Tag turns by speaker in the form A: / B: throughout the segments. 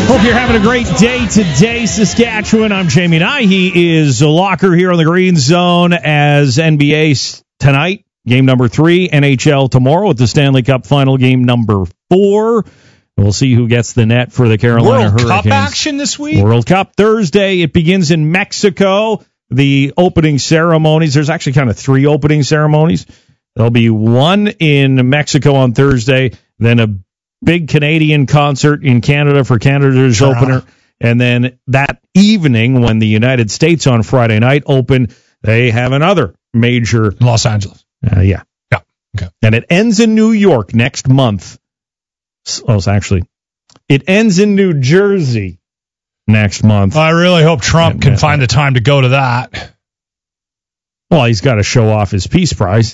A: Hope you're having a great day today, Saskatchewan. I'm Jamie Nye. He is Locker here on the Green Zone as NBA tonight, game number 3, NHL tomorrow with the Stanley Cup final game number 4. We'll see who gets the net for the Carolina Hurricanes.
B: World Cup action this week?
A: World Cup Thursday. It begins in Mexico. The opening ceremonies, there's actually kind of 3 opening ceremonies. There'll be one in Mexico on Thursday, then a big Canadian concert in Canada for Canada's opener. And then that evening, when the United States on Friday night open, they have another major.
B: Los Angeles.
A: Yeah.
B: Okay.
A: And it ends in New York next month. Oh, actually, it ends in New Jersey next month.
B: I really hope Trump can find the time to go to that.
A: Well, he's got to show off his Peace Prize.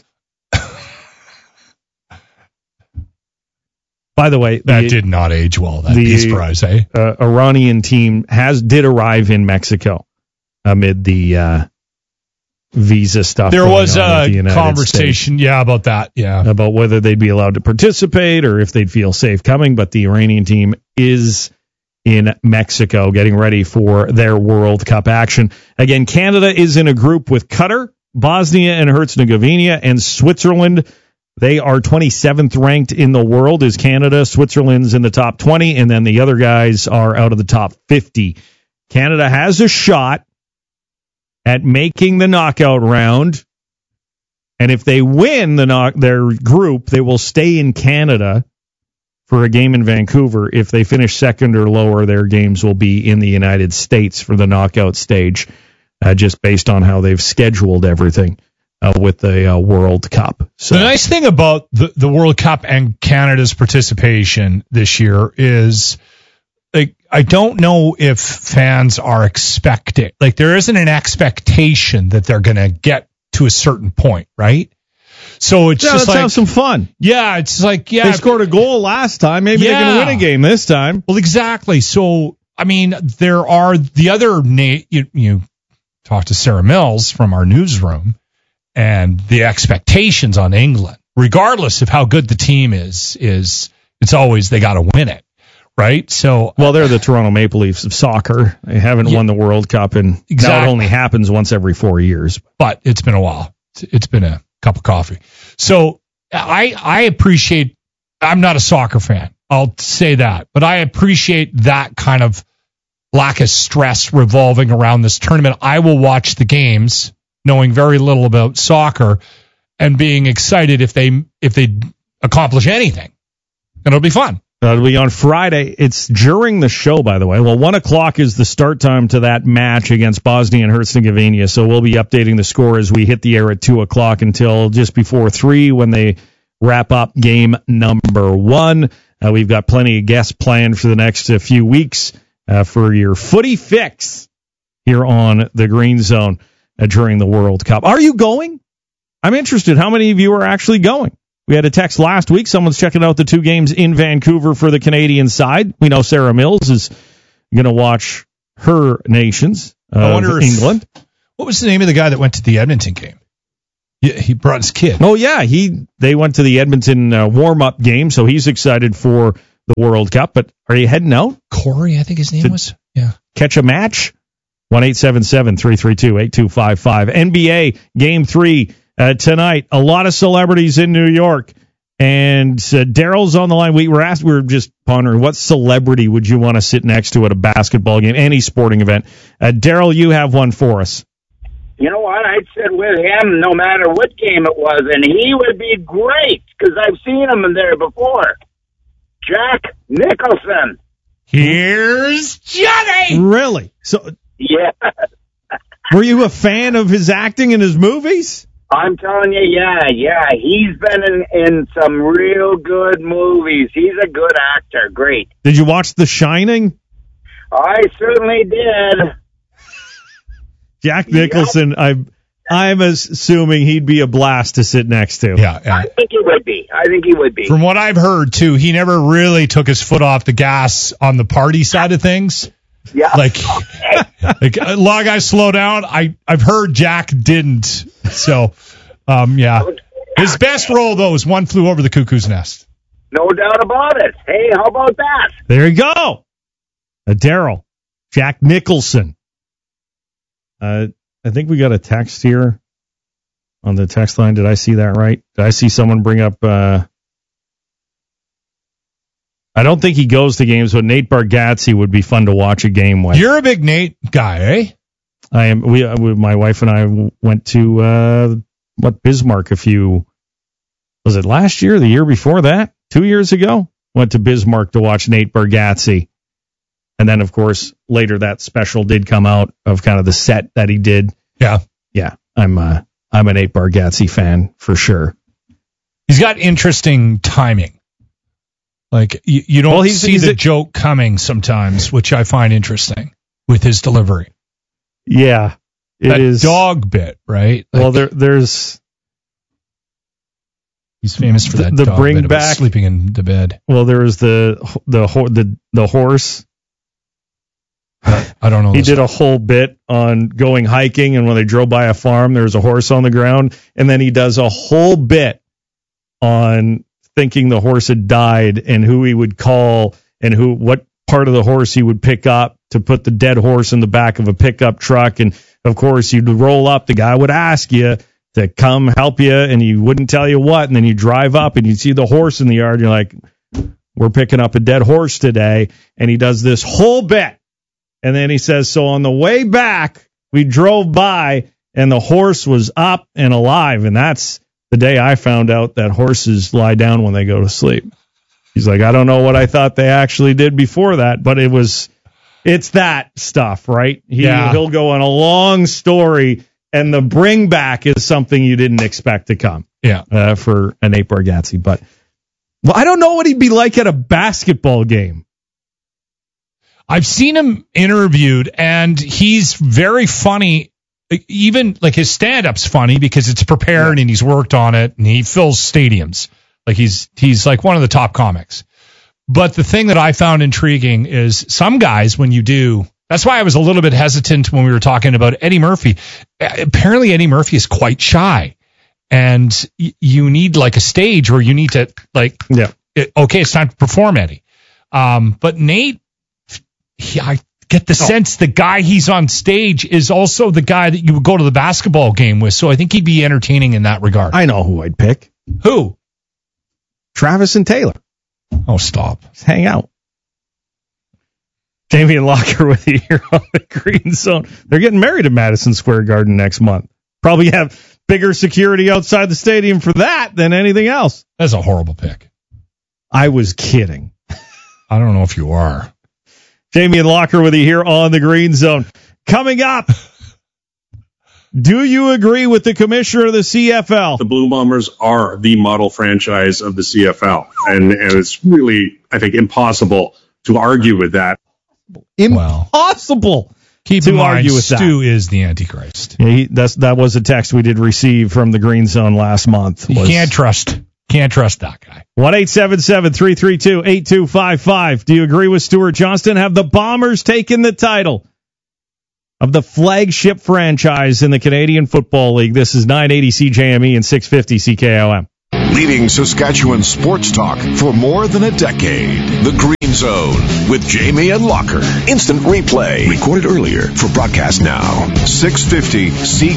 A: By the way,
B: that did not age well, that Peace Prize, eh?
A: Iranian team did arrive in Mexico amid the visa stuff.
B: There was a conversation, about that,
A: about whether they'd be allowed to participate or if they'd feel safe coming, but the Iranian team is in Mexico getting ready for their World Cup action. Again, Canada is in a group with Qatar, Bosnia and Herzegovina, and Switzerland. They are 27th ranked in the world is Canada. Switzerland's in the top 20, and then the other guys are out of the top 50. Canada has a shot at making the knockout round, and if they win their group, they will stay in Canada for a game in Vancouver. If they finish second or lower, their games will be in the United States for the knockout stage, just based on how they've scheduled everything. With the World Cup. So
B: the nice thing about the World Cup and Canada's participation this year is, I don't know if fans are expecting, there isn't an expectation that they're going to get to a certain point, right? So it's just
A: let's have some fun.
B: Yeah, it's
A: they scored a goal last time. Maybe they can win a game this time.
B: Well, exactly. So, I mean, there are the other, you talk to Sarah Mills from our newsroom, and the expectations on England, regardless of how good the team is it's always they got to win it, right? So,
A: well, they're the Toronto Maple Leafs of soccer. They haven't won the World Cup, and now it only happens once every 4 years.
B: But it's been a while. It's been a cup of coffee. So I appreciate. I'm not a soccer fan. I'll say that, but I appreciate that kind of lack of stress revolving around this tournament. I will watch the games, knowing very little about soccer, and being excited if they accomplish anything. And it'll be fun.
A: It'll be on Friday. It's during the show, by the way. Well, 1 o'clock is the start time to that match against Bosnia and Herzegovina, so we'll be updating the score as we hit the air at 2 o'clock until just before 3 when they wrap up game number 1. We've got plenty of guests planned for the next few weeks for your footy fix here on the Green Zone. During the World Cup. Are you going? I'm interested. How many of you are actually going? We had a text last week. Someone's checking out the 2 games in Vancouver for the Canadian side. We know Sarah Mills is going to watch her nations of England.
B: What was the name of the guy that went to the Edmonton game? Yeah, he brought his kid.
A: Oh, yeah. They went to the Edmonton warm-up game, so he's excited for the World Cup. But are you heading out?
B: Corey, I think his name was. Yeah.
A: Catch a match? 1-877-332-8255. NBA Game 3 tonight. A lot of celebrities in New York. And Daryl's on the line. We were just pondering, what celebrity would you want to sit next to at a basketball game, any sporting event? Daryl, you have one for us.
C: You know what? I'd sit with him no matter what game it was, and he would be great because I've seen him in there before. Jack Nicholson.
B: Here's Johnny.
A: Really? So.
C: Yeah.
A: Were you a fan of his acting in his movies?
C: I'm telling you, yeah. He's been in some real good movies. He's a good actor. Great.
A: Did you watch The Shining?
C: I certainly did.
A: Jack Nicholson, yep. I'm assuming he'd be a blast to sit next to.
B: Yeah.
C: I think he would be.
B: From what I've heard, too, he never really took his foot off the gas on the party side of things.
C: Yeah.
B: Like a lot of guys slow down. I've heard Jack didn't. So, yeah. His best role, though, is One Flew Over the Cuckoo's Nest.
C: No doubt about it. Hey, how about that?
A: There you go. Daryl, Jack Nicholson. I think we got a text here on the text line. Did I see that right? Did I see someone bring up... I don't think he goes to games, but Nate Bargatze would be fun to watch a game with.
B: You're a big Nate guy, eh?
A: I am. My wife and I went to Bismarck was it last year, the year before that, 2 years ago? Went to Bismarck to watch Nate Bargatze. And then, of course, later that special did come out of kind of the set that he did.
B: Yeah.
A: Yeah, I'm a Nate Bargatze fan for sure.
B: He's got interesting timing. Like, you don't see the joke coming sometimes, which I find interesting with his delivery.
A: Yeah,
B: it is. Dog bit, right?
A: Like, well, there's...
B: He's famous for that
A: the
B: dog
A: bring
B: bit
A: back
B: sleeping in the bed.
A: Well, there was the horse.
B: I don't know.
A: He did a whole bit on going hiking, and when they drove by a farm, there was a horse on the ground, and then he does a whole bit on thinking the horse had died and who he would call and what part of the horse he would pick up to put the dead horse in the back of a pickup truck. And of course, you'd roll up, the guy would ask you to come help you, and he wouldn't tell you what, and then you drive up and you see the horse in the yard, and you're like, we're picking up a dead horse today. And he does this whole bit, and then he says, so on the way back, we drove by, and the horse was up and alive, and that's the day I found out that horses lie down when they go to sleep. He's like, I don't know what I thought they actually did before that, but it's that stuff, right? He'll go on a long story, and the bring back is something you didn't expect to come.
B: Yeah.
A: For a Nate Bargatze. But I don't know what he'd be like at a basketball game.
B: I've seen him interviewed, and he's very funny. Even like his stand-up's funny because it's prepared and he's worked on it, and he fills stadiums. Like he's like one of the top comics. But the thing that I found intriguing is some guys, when you do, that's why I was a little bit hesitant when we were talking about Eddie Murphy. Apparently Eddie Murphy is quite shy, and you need like a stage where you need to it's time to perform, Eddie. But Nate, I get the sense the guy he's on stage is also the guy that you would go to the basketball game with. So I think he'd be entertaining in that regard.
A: I know who I'd pick.
B: Who?
A: Travis and Taylor.
B: Oh, stop.
A: Just hang out. Jamie and Locker with you here on the Green Zone. They're getting married at Madison Square Garden next month. Probably have bigger security outside the stadium for that than anything else.
B: That's a horrible pick.
A: I was kidding.
B: I don't know if you are.
A: Jamie and Locker with you here on the Green Zone. Coming up, do you agree with the commissioner of the CFL?
D: The Blue Bombers are the model franchise of the CFL, and it's really, I think, impossible to argue with that.
A: Impossible.
B: Keep in mind, Stu is the Antichrist.
A: Yeah, that was a text we did receive from the Green Zone last month.
B: You can't trust that guy.
A: 1-877-332-8255. Do you agree with Stuart Johnston? Have the Bombers taken the title of the flagship franchise in the Canadian Football League? This is 980 CJME and 650 CKOM.
E: Leading Saskatchewan sports talk for more than a decade. The Green Zone with Jamie and Locker. Instant replay. Recorded earlier for broadcast now. 650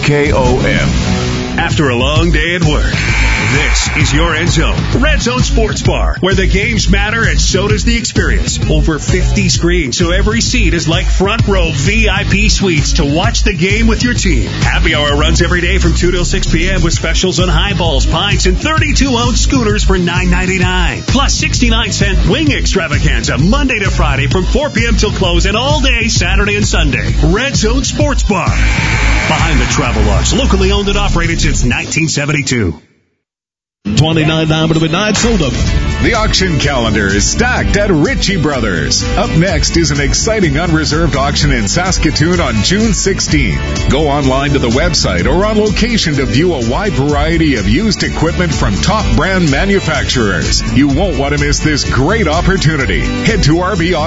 E: CKOM.
F: After a long day at work, this is your End Zone, Red Zone Sports Bar, where the games matter and so does the experience. Over 50 screens, so every seat is like front row VIP suites to watch the game with your team. Happy hour runs every day from 2 till 6 p.m. with specials on highballs, pints, and 32-ounce scooters for $9.99. Plus 69-cent wing extravaganza Monday to Friday from 4 p.m. till close and all day Saturday and Sunday. Red Zone Sports Bar. Behind the Travel Lodge, locally owned and operated since 1972.
G: 29 to midnight, sold up.
H: The auction calendar is stacked at Ritchie Brothers. Up next is an exciting unreserved auction in Saskatoon on June 16th. Go online to the website or on location to view a wide variety of used equipment from top brand manufacturers. You won't want to miss this great opportunity. Head to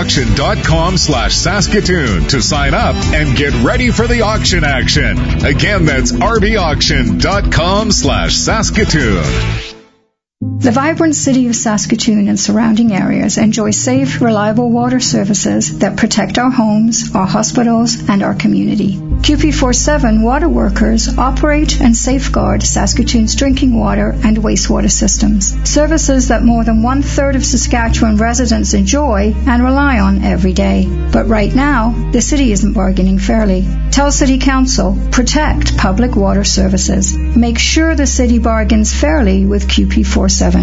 H: rbauction.com/Saskatoon to sign up and get ready for the auction action. Again, that's rbauction.com/Saskatoon.
I: The vibrant city of Saskatoon and surrounding areas enjoy safe, reliable water services that protect our homes, our hospitals, and our community. QP47 water workers operate and safeguard Saskatoon's drinking water and wastewater systems, services that more than one-third of Saskatchewan residents enjoy and rely on every day. But right now, the city isn't bargaining fairly. Tell City Council, protect public water services. Make sure the city bargains fairly with QP47.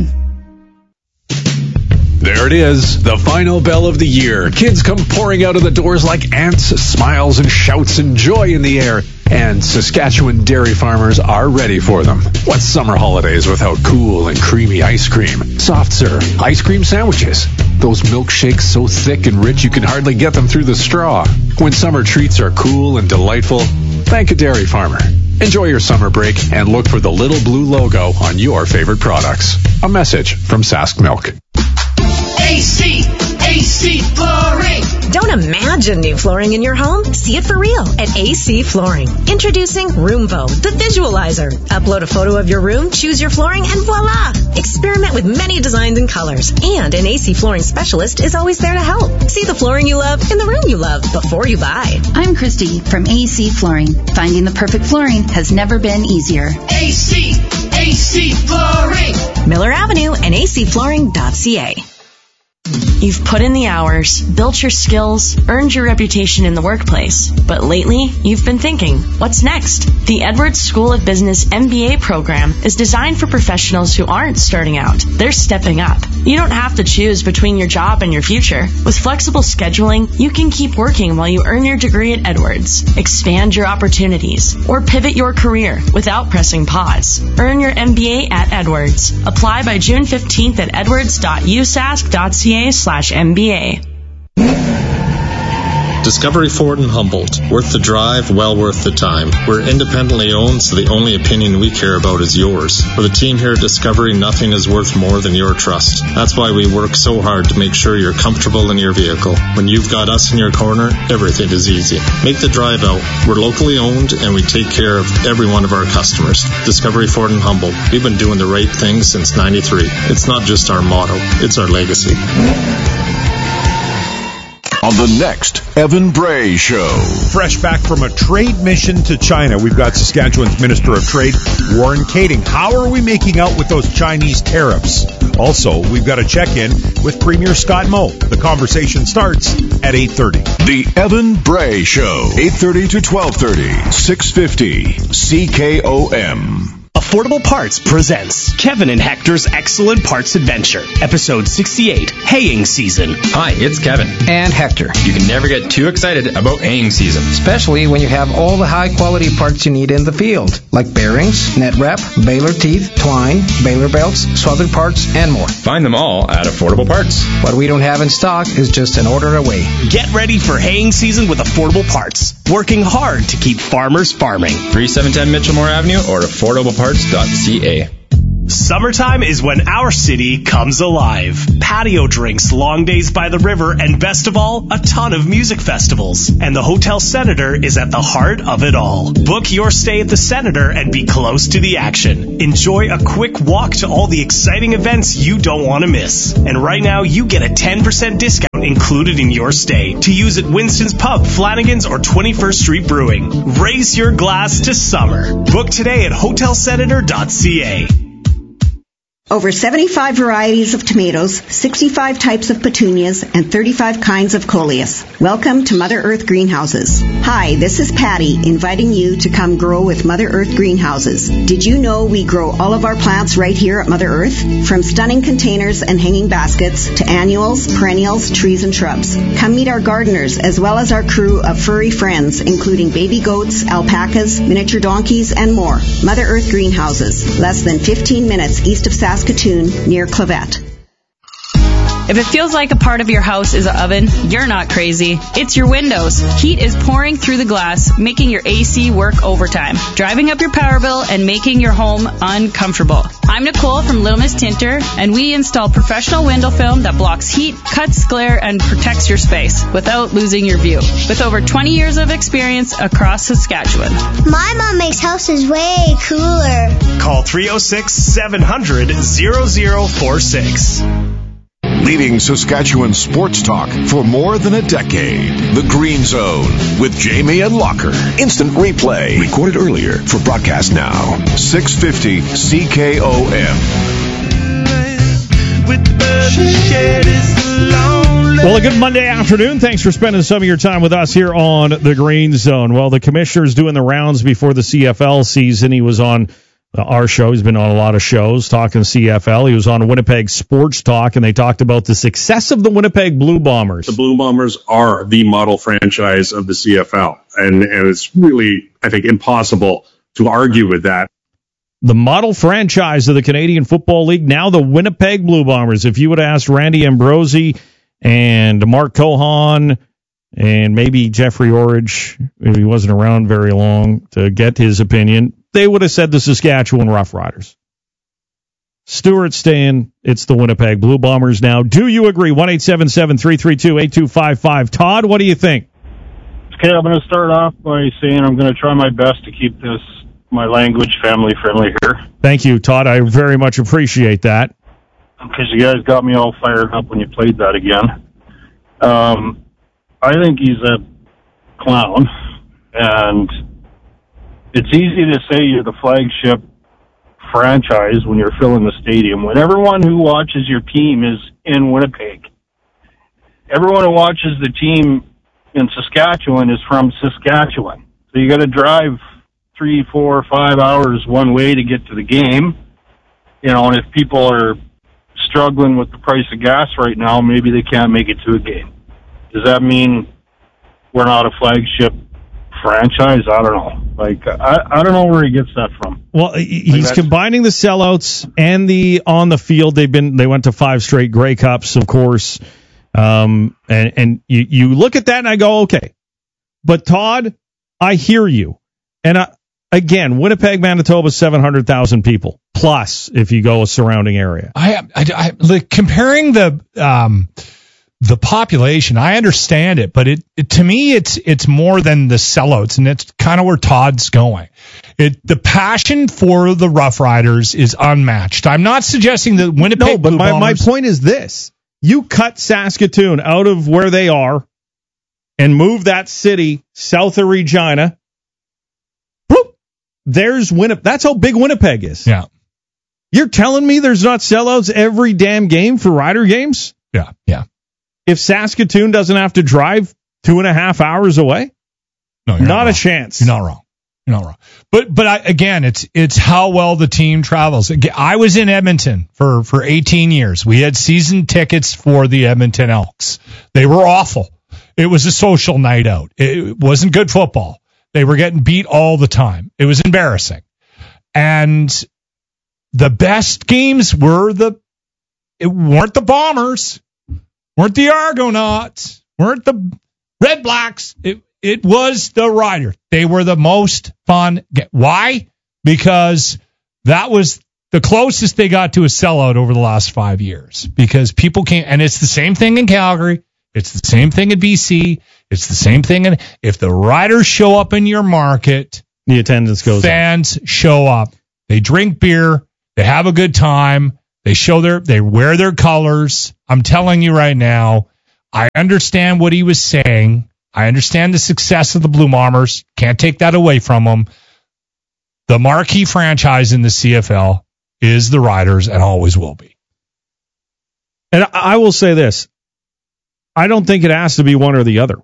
H: There it is, the final bell of the year. Kids come pouring out of the doors like ants, smiles and shouts and joy in the air. And Saskatchewan dairy farmers are ready for them. What's summer holidays without cool and creamy ice cream, soft serve, ice cream sandwiches, those milkshakes so thick and rich you can hardly get them through the straw? When summer treats are cool and delightful, thank a dairy farmer. Enjoy your summer break and look for the little blue logo on your favorite products. A message from Sask Milk.
J: AC Flooring. Don't imagine new flooring in your home. See it for real at AC Flooring. Introducing Roomvo, the visualizer. Upload a photo of your room, choose your flooring, and voila! Experiment with many designs and colors. And an AC Flooring specialist is always there to help. See the flooring you love in the room you love before you buy.
K: I'm Christy from AC Flooring. Finding the perfect flooring has never been easier.
J: AC Flooring. Miller Avenue and acflooring.ca. You've put in the hours, built your skills, earned your reputation in the workplace. But lately, you've been thinking, what's next? The Edwards School of Business MBA program is designed for professionals who aren't starting out. They're stepping up. You don't have to choose between your job and your future. With flexible scheduling, you can keep working while you earn your degree at Edwards, expand your opportunities, or pivot your career without pressing pause. Earn your MBA at Edwards. Apply by June 15th at edwards.usask.ca/MBA.
L: Discovery Ford in Humboldt. Worth the drive, well worth the time. We're independently owned, so the only opinion we care about is yours. For the team here at Discovery, nothing is worth more than your trust. That's why we work so hard to make sure you're comfortable in your vehicle. When you've got us in your corner, everything is easy. Make the drive out. We're locally owned, and we take care of every one of our customers. Discovery Ford in Humboldt. We've been doing the right thing since '93. It's not just our motto, it's our legacy.
E: On the next Evan Bray Show.
M: Fresh back from a trade mission to China, we've got Saskatchewan's Minister of Trade, Warren Kading. How are we making out with those Chinese tariffs? Also, we've got a check-in with Premier Scott Moe. The conversation starts at 8:30.
E: The Evan Bray Show, 8:30 to 12:30, 650 CKOM.
N: Affordable Parts presents Kevin and Hector's Excellent Parts Adventure, Episode 68, Haying Season.
O: Hi, it's Kevin.
P: And Hector.
O: You can never get too excited about haying season.
P: Especially when you have all the high-quality parts you need in the field, like bearings, net wrap, baler teeth, twine, baler belts, swathered parts, and more.
O: Find them all at Affordable Parts.
P: What we don't have in stock is just an order away.
N: Get ready for haying season with Affordable Parts, working hard to keep farmers farming.
O: 3710 Mitchellmore Avenue or AffordableParts.ca.
N: Summertime is when our city comes alive. Patio drinks, long days by the river, and best of all, a ton of music festivals. And the Hotel Senator is at the heart of it all. Book your stay at the Senator and be close to the action. Enjoy a quick walk to all the exciting events you don't want to miss. And right now, you get a 10% discount included in your stay to use at Winston's Pub, Flanagan's, or 21st Street Brewing. Raise your glass to summer. Book today at hotelsenator.ca.
Q: Over 75 varieties of tomatoes, 65 types of petunias, and 35 kinds of coleus. Welcome to Mother Earth Greenhouses. Hi, this is Patty, inviting you to come grow with Mother Earth Greenhouses. Did you know we grow all of our plants right here at Mother Earth? From stunning containers and hanging baskets to annuals, perennials, trees, and shrubs. Come meet our gardeners as well as our crew of furry friends, including baby goats, alpacas, miniature donkeys, and more. Mother Earth Greenhouses, less than 15 minutes east of Saskatoon, near Clavet.
R: If it feels like a part of your house is an oven, you're not crazy. It's your windows. Heat is pouring through the glass, making your AC work overtime, driving up your power bill and making your home uncomfortable. I'm Nicole from Little Miss Tinter, and we install professional window film that blocks heat, cuts glare, and protects your space without losing your view. With over 20 years of experience across Saskatchewan.
S: My mom makes houses way cooler.
N: Call 306-700-0046.
E: Leading Saskatchewan sports talk for more than a decade. The Green Zone with Jamie and Locker. Instant replay. Recorded earlier for broadcast now. 650 CKOM.
A: Well, a good Monday afternoon. Thanks for spending some of your time with us here on the Green Zone. Well, the commissioner's doing the rounds before the CFL season. He was on our show. He's been on a lot of shows talking CFL. He was on Winnipeg Sports Talk, and they talked about the success of the Winnipeg Blue Bombers.
D: The Blue Bombers are the model franchise of the CFL, and it's really, I think, impossible to argue with that.
A: The model franchise of the Canadian Football League, now the Winnipeg Blue Bombers. If you would have asked Randy Ambrosi and Mark Cohan and maybe Jeffrey Orridge, if he wasn't around very long to get his opinion, they would have said the Saskatchewan Roughriders. Stuart staying, it's the Winnipeg Blue Bombers now. Do you agree? 1-877-332-8255. Todd, what do you think?
T: Okay, I'm going to start off by saying I'm going to try my best to keep my language family-friendly here.
A: Thank you, Todd. I very much appreciate that.
T: Because you guys got me all fired up when you played that again. I think he's a clown, and it's easy to say you're the flagship franchise when you're filling the stadium, when everyone who watches your team is in Winnipeg. Everyone who watches the team in Saskatchewan is from Saskatchewan. So you got to drive 3, 4, 5 hours one way to get to the game. You know, and if people are struggling with the price of gas right now, maybe they can't make it to a game. Does that mean we're not a flagship franchise? I don't know. I don't know where he gets that from.
A: Well, he's combining the sellouts and the on the field. They went to 5 straight Grey Cups, of course. And you look at that and I go, okay. But Todd, I hear you. And again, Winnipeg, Manitoba, 700,000 people plus if you go a surrounding area.
B: I like comparing the population, I understand it, but it to me it's more than the sellouts, and it's kind of where Todd's going. The passion for the Rough Riders is unmatched. I'm not suggesting that Winnipeg.
A: No, but my point is this: you cut Saskatoon out of where they are and move that city south of Regina. Boop, there's Winnipeg. That's how big Winnipeg is.
B: Yeah.
A: You're telling me there's not sellouts every damn game for Rider games?
B: Yeah.
A: If Saskatoon doesn't have to drive 2.5 hours away?
B: No, you're
A: not a chance.
B: You're not wrong. But again, it's how well the team travels. I was in Edmonton for 18 years. We had season tickets for the Edmonton Elks. They were awful. It was a social night out. It wasn't good football. They were getting beat all the time. It was embarrassing. And the best games weren't the Bombers. Weren't the Argonauts, weren't the Red Blacks. It was the Riders. They were the most fun. Why? Because that was the closest they got to a sellout over the last 5 years. Because people came, and it's the same thing in Calgary. It's the same thing in BC. It's the same thing. If the Riders show up in your market,
A: the attendance goes up.
B: Fans show up. They drink beer. They have a good time. They wear their colors. I'm telling you right now, I understand what he was saying. I understand the success of the Blue Bombers. Can't take that away from them. The marquee franchise in the CFL is the Riders and always will be.
A: And I will say this. I don't think it has to be one or the other.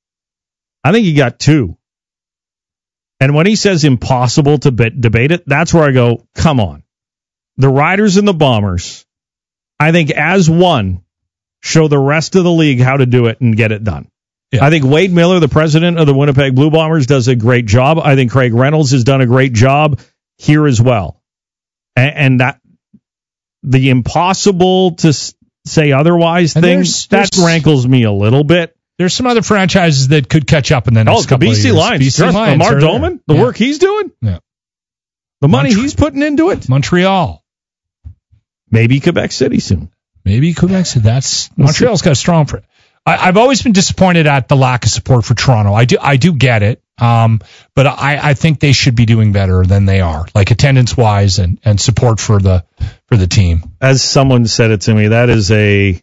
A: I think you got two. And when he says impossible to debate it, that's where I go, come on. The Riders and the Bombers, I think as one, show the rest of the league how to do it and get it done. Yeah. I think Wade Miller, the president of the Winnipeg Blue Bombers, does a great job. I think Craig Reynolds has done a great job here as well. And that the impossible to say otherwise
B: And
A: thing,
B: there's-
A: that rankles me a little bit.
B: There's some other franchises that could catch up in the next
A: the
B: couple of
A: BC
B: years.
A: Lions.
B: BC Lions
A: Lamar
B: are there.
A: Doman, the
B: Yeah.
A: work he's doing,
B: Yeah.
A: the money he's putting into it.
B: Montreal.
A: Maybe Quebec City soon.
B: Maybe Quebec City. Montreal's got a strong. I've always been disappointed at the lack of support for Toronto. I do get it, but I think they should be doing better than they are, like attendance wise and support for the team.
A: As someone said it to me, that is a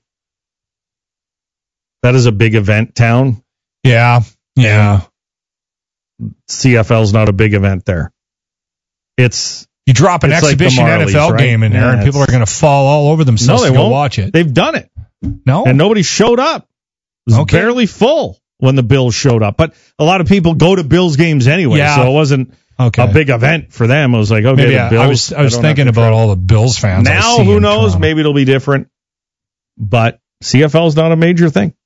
A: big event town.
B: Yeah.
A: CFL's not a big event there.
B: You drop an
A: it's like the
B: exhibition
A: Marlies,
B: NFL
A: right?
B: game in there,
A: Yeah,
B: and people are going to fall all over themselves
A: No,
B: to
A: they
B: go
A: won't.
B: watch it.
A: They've done it.
B: No,
A: and nobody showed up. It was barely full when the Bills showed up. But a lot of people go to Bills games anyway,
B: Yeah.
A: so it wasn't a big event for them. It was like, okay,
B: Maybe
A: the Bills.
B: I was thinking about all the Bills fans. I
A: Now,
B: see
A: who
B: in
A: knows?
B: Toronto.
A: Maybe it'll be different. But CFL's not a major thing.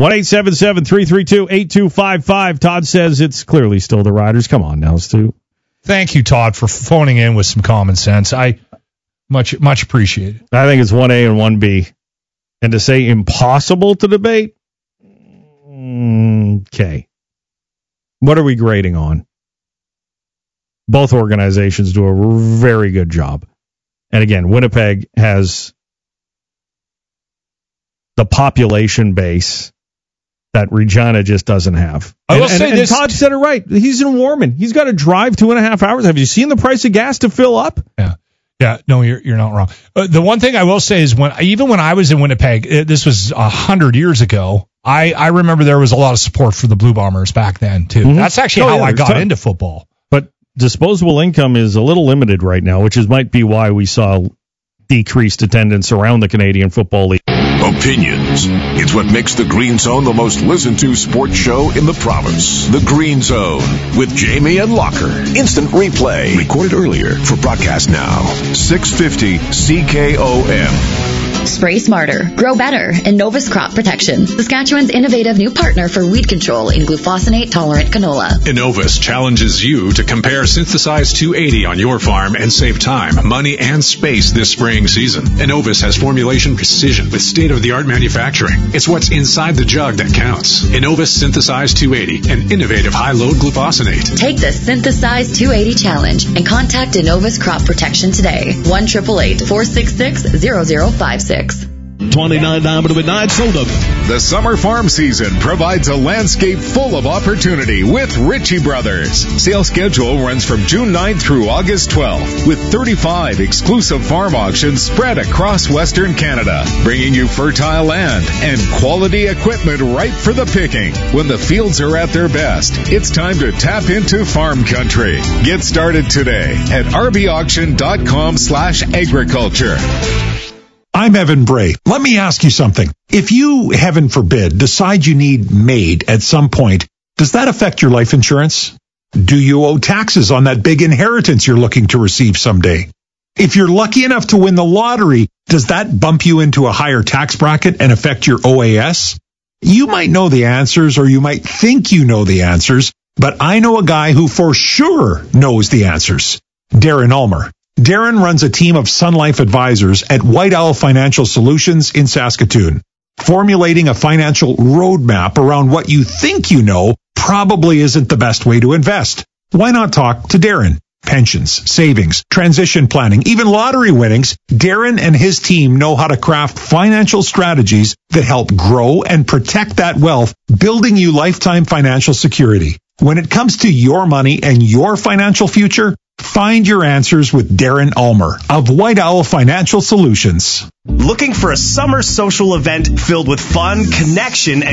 A: 1-877-332-8255. Todd says it's clearly still the Riders. Come on now, Stu.
B: Thank you, Todd, for phoning in with some common sense. I much appreciate it.
A: I think it's 1A and 1B. And to say impossible to debate, okay. What are we grading on? Both organizations do a very good job. And again, Winnipeg has the population base that Regina just doesn't have.
B: I will
A: And
B: say this.
A: Todd said it right. He's in Warman. He's got to drive 2.5 hours. Have you seen the price of gas to fill up?
B: Yeah, no, you're not wrong. The one thing I will say is even when I was in Winnipeg, this was 100 years ago. I remember there was a lot of support for the Blue Bombers back then too.
A: Mm-hmm.
B: That's actually how I got into football.
A: But disposable income is a little limited right now, which might be why we saw decreased attendance around the Canadian Football League.
E: Opinions. It's what makes the Green Zone the most listened to sports show in the province. The Green Zone with Jamie and Locker. Instant replay. Recorded earlier for broadcast now. 650 CKOM.
U: Spray smarter, grow better, and Novus Crop Protection, Saskatchewan's innovative new partner for weed control in glufosinate-tolerant canola.
H: Innovus challenges you to compare Synthesized 280 on your farm and save time, money, and space this spraying season. Innovus has formulation precision with state-of-the-art manufacturing. It's what's inside the jug that counts. Innovus Synthesized 280, an innovative high-load glufosinate.
U: Take the Synthesized 280 challenge and contact Innovus Crop Protection today. 1-888-466-0056.
G: 29 down to midnight soda.
H: The summer farm season provides a landscape full of opportunity with Ritchie Brothers. Sale schedule runs from June 9th through August 12th with 35 exclusive farm auctions spread across Western Canada, bringing you fertile land and quality equipment ripe for the picking. When the fields are at their best, it's time to tap into farm country. Get started today at rbauction.com/agriculture.
M: I'm Evan Bray. Let me ask you something. If you, heaven forbid, decide you need MAID at some point, does that affect your life insurance? Do you owe taxes on that big inheritance you're looking to receive someday? If you're lucky enough to win the lottery, does that bump you into a higher tax bracket and affect your OAS? You might know the answers, or you might think you know the answers, but I know a guy who for sure knows the answers. Darren Ulmer. Darren runs a team of Sun Life advisors at White Owl Financial Solutions in Saskatoon. Formulating a financial roadmap around what you think you know probably isn't the best way to invest. Why not talk to Darren? Pensions, savings, transition planning, even lottery winnings, Darren and his team know how to craft financial strategies that help grow and protect that wealth, building you lifetime financial security. When it comes to your money and your financial future, find your answers with Darren Ulmer of White Owl Financial Solutions.
N: Looking for a summer social event filled with fun, connection, and